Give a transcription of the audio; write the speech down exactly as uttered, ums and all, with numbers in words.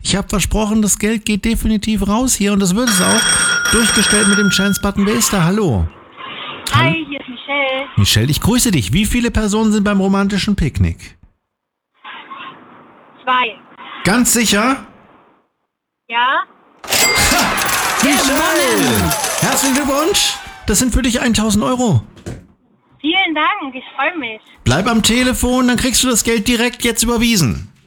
Ich habe versprochen, das Geld geht definitiv raus hier und das wird es auch. Durchgestellt mit dem Chance-Button. Wer ist da? Hallo. Hi, hier ist Michelle. Michelle, ich grüße dich. Wie viele Personen sind beim romantischen Picknick? Zwei. Ganz sicher? Ja? Michelle! Herzlichen Glückwunsch! Das sind für dich tausend Euro. Vielen Dank, ich freue mich. Bleib am Telefon, dann kriegst du das Geld direkt jetzt überwiesen.